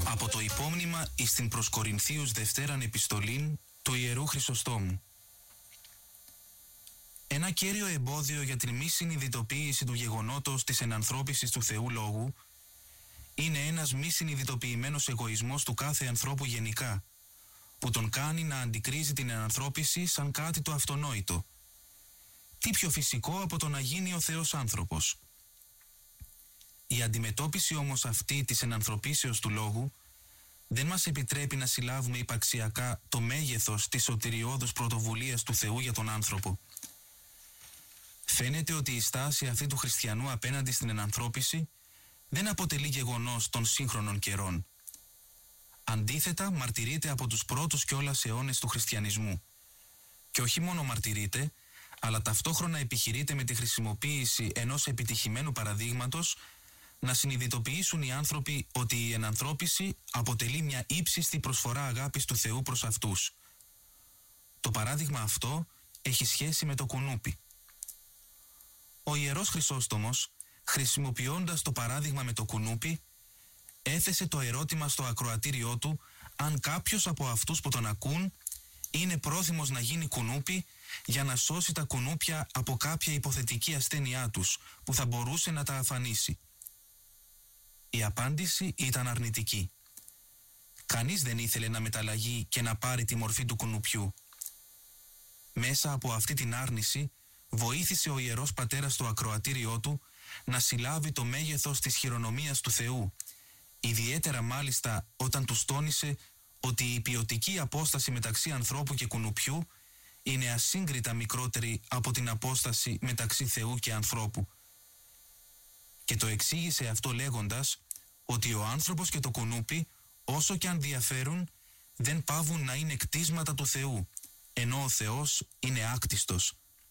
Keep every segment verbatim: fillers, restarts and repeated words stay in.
Από το υπόμνημα εις την προς Κορινθίους Δευτέραν Επιστολήν του Ιερού Χρυσοστόμου. Ένα κέριο εμπόδιο για την μη συνειδητοποίηση του γεγονότος της ενανθρώπισης του Θεού Λόγου είναι ένας μη συνειδητοποιημένος εγωισμός του κάθε ανθρώπου γενικά, που τον κάνει να αντικρίζει την ενανθρώπιση σαν κάτι το αυτονόητο. Τι πιο φυσικό από το να γίνει ο Θεός άνθρωπος. Η αντιμετώπιση όμως αυτή της ενανθρωπίσεως του Λόγου δεν μας επιτρέπει να συλλάβουμε υπαρξιακά το μέγεθος της σωτηριώδους πρωτοβουλίας του Θεού για τον άνθρωπο. Φαίνεται ότι η στάση αυτή του χριστιανού απέναντι στην ενανθρώπιση δεν αποτελεί γεγονός των σύγχρονων καιρών. Αντίθετα, μαρτυρείται από τους πρώτους κιόλας αιώνες του χριστιανισμού. Και όχι μόνο μαρτυρείται, αλλά ταυτόχρονα επιχειρείται με τη χρησιμοποίηση ενός επιτυχημένου παραδείγματος να συνειδητοποιήσουν οι άνθρωποι ότι η ενανθρώπιση αποτελεί μια ύψιστη προσφορά αγάπης του Θεού προς αυτούς. Το παράδειγμα αυτό έχει σχέση με το κουνούπι. Ο Ιερός Χρυσόστομος, χρησιμοποιώντας το παράδειγμα με το κουνούπι, έθεσε το ερώτημα στο ακροατήριό του αν κάποιος από αυτούς που τον ακούν είναι πρόθυμος να γίνει κουνούπι για να σώσει τα κουνούπια από κάποια υποθετική ασθένειά τους που θα μπορούσε να τα αφανίσει. Η απάντηση ήταν αρνητική. Κανείς δεν ήθελε να μεταλλαγεί και να πάρει τη μορφή του κουνουπιού. Μέσα από αυτή την άρνηση βοήθησε ο Ιερός Πατέρας το ακροατήριό του να συλλάβει το μέγεθος της χειρονομίας του Θεού, ιδιαίτερα μάλιστα όταν του τόνισε ότι η ποιοτική απόσταση μεταξύ ανθρώπου και κουνουπιού είναι ασύγκριτα μικρότερη από την απόσταση μεταξύ Θεού και ανθρώπου. Και το εξήγησε αυτό λέγοντας ότι ο άνθρωπος και το κουνούπι, όσο και αν διαφέρουν, δεν παύουν να είναι κτίσματα του Θεού, ενώ ο Θεός είναι άκτιστος.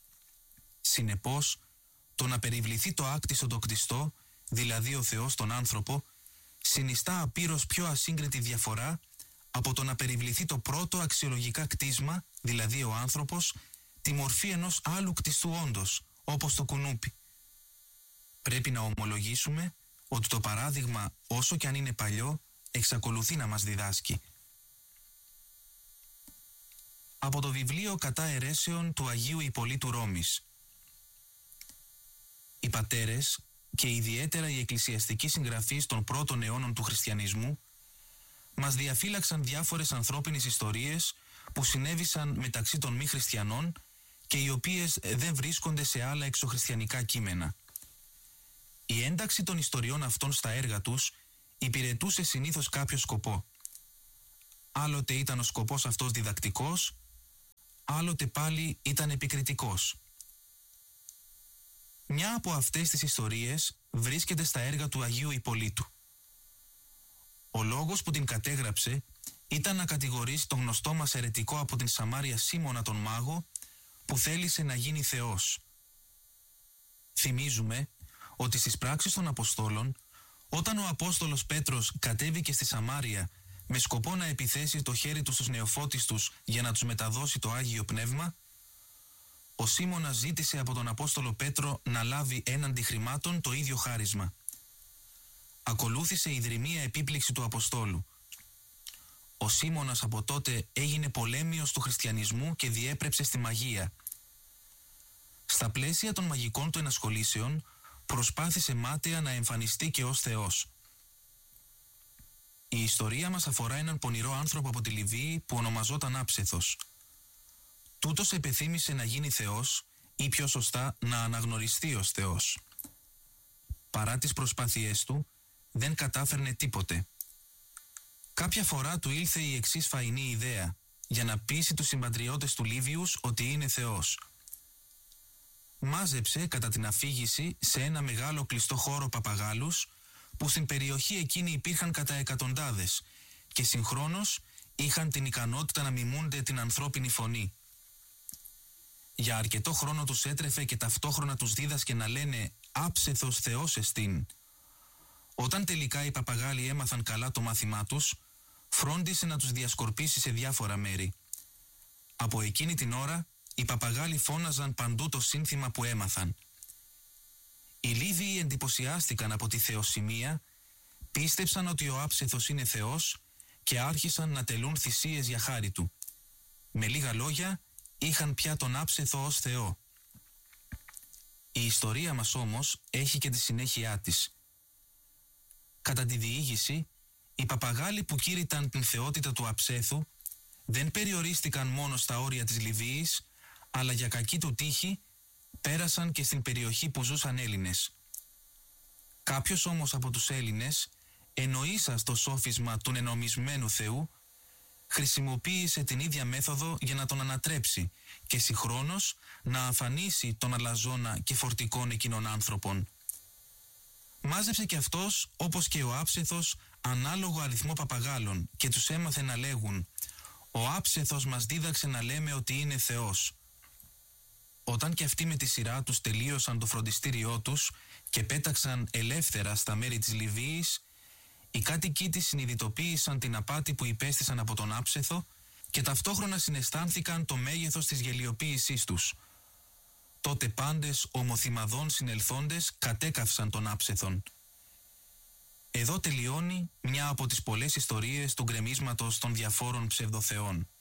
Συνεπώς, το να περιβληθεί το άκτιστο το κτιστό, δηλαδή ο Θεός τον άνθρωπο, συνιστά απείρως πιο ασύγκριτη διαφορά από το να περιβληθεί το πρώτο αξιολογικά κτίσμα, δηλαδή ο άνθρωπος, τη μορφή ενός άλλου κτιστού όντος, όπως το κουνούπι. Πρέπει να ομολογήσουμε ότι το παράδειγμα, όσο και αν είναι παλιό, εξακολουθεί να μας διδάσκει. Από το βιβλίο «Κατά αιρέσεων» του Αγίου Ιππολίτου Ρώμης. Οι πατέρες και ιδιαίτερα οι εκκλησιαστικοί συγγραφείς των πρώτων αιώνων του χριστιανισμού μας διαφύλαξαν διάφορες ανθρώπινες ιστορίες που συνέβησαν μεταξύ των μη χριστιανών και οι οποίες δεν βρίσκονται σε άλλα εξωχριστιανικά κείμενα. Η ένταξη των ιστοριών αυτών στα έργα τους υπηρετούσε συνήθως κάποιο σκοπό. Άλλοτε ήταν ο σκοπός αυτός διδακτικός, άλλοτε πάλι ήταν επικριτικός. Μια από αυτές τις ιστορίες βρίσκεται στα έργα του Αγίου Ιππολίτου. Ο λόγος που την κατέγραψε ήταν να κατηγορήσει τον γνωστό μας αιρετικό από την Σαμάρια Σίμωνα τον Μάγο, που θέλησε να γίνει Θεός. Θυμίζουμε ότι στις πράξεις των Αποστόλων, όταν ο Απόστολος Πέτρος κατέβηκε στη Σαμάρια με σκοπό να επιθέσει το χέρι του στους νεοφώτις τους για να τους μεταδώσει το Άγιο Πνεύμα, ο Σίμωνας ζήτησε από τον Απόστολο Πέτρο να λάβει έναντι χρημάτων το ίδιο χάρισμα. Ακολούθησε η δρυμία επίπληξη του Αποστόλου. Ο Σίμωνας από τότε έγινε πολέμιος του χριστιανισμού και διέπρεψε στη μαγεία. Στα πλαίσια των μαγικών του ενασχολήσεων, προσπάθησε μάταια να εμφανιστεί και ως Θεός. Η ιστορία μας αφορά έναν πονηρό άνθρωπο από τη Λιβύη που ονομαζόταν Άψεθος. Τούτος επεθύμησε να γίνει Θεός ή πιο σωστά να αναγνωριστεί ως Θεός. Παρά τις προσπάθειές του, δεν κατάφερνε τίποτε. Κάποια φορά του ήλθε η εξής φαϊνή ιδέα για να πείσει τους συμπατριώτες του Λίβιους ότι είναι Θεός. Μάζεψε κατά την αφήγηση σε ένα μεγάλο κλειστό χώρο παπαγάλους που στην περιοχή εκείνη υπήρχαν κατά εκατοντάδες και συγχρόνως είχαν την ικανότητα να μιμούνται την ανθρώπινη φωνή. Για αρκετό χρόνο τους έτρεφε και ταυτόχρονα τους δίδασκε να λένε «Άψεθος Θεός εστίν». Όταν τελικά οι παπαγάλοι έμαθαν καλά το μάθημά τους, φρόντισε να τους διασκορπίσει σε διάφορα μέρη. Από εκείνη την ώρα, οι παπαγάλοι φώναζαν παντού το σύνθημα που έμαθαν. Οι Λίβιοι εντυπωσιάστηκαν από τη θεοσημεία πίστεψαν ότι ο άψεθος είναι Θεός και άρχισαν να τελούν θυσίες για χάρη του. Με λίγα λόγια, είχαν πια τον άψεθο ως Θεό. Η ιστορία μας όμως έχει και τη συνέχεια της. Κατά τη διήγηση, οι παπαγάλοι που κήρυταν την θεότητα του αψέθου δεν περιορίστηκαν μόνο στα όρια της Λιβύης, αλλά για κακή του τύχη πέρασαν και στην περιοχή που ζούσαν Έλληνες. Κάποιος όμως από τους Έλληνες, εννοήσας το σόφισμα του ενομισμένου Θεού, χρησιμοποίησε την ίδια μέθοδο για να τον ανατρέψει και συγχρόνως να αφανίσει τον αλαζόνα και φορτικών εκείνων άνθρωπων. Μάζεψε και αυτός, όπως και ο άψεθος, ανάλογο αριθμό παπαγάλων και τους έμαθε να λέγουν «Ο άψεθος μας δίδαξε να λέμε ότι είναι Θεός». Όταν και αυτοί με τη σειρά τους τελείωσαν το φροντιστήριό τους και πέταξαν ελεύθερα στα μέρη της Λιβύης, οι κάτοικοι της συνειδητοποίησαν την απάτη που υπέστησαν από τον άψεθο και ταυτόχρονα συναισθάνθηκαν το μέγεθος της γελιοποίησής τους. Τότε πάντες ομοθυμαδών συνελθόντες κατέκαυσαν τον άψεθον. Εδώ τελειώνει μια από τις πολλές ιστορίες του γκρεμίσματος των διαφόρων ψευδοθεών.